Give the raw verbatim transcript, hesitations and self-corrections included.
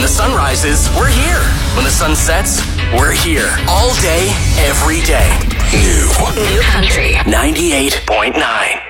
the sun rises, we're here. When the sun sets, we're here. All day, every day. New. New Country. ninety-eight point nine.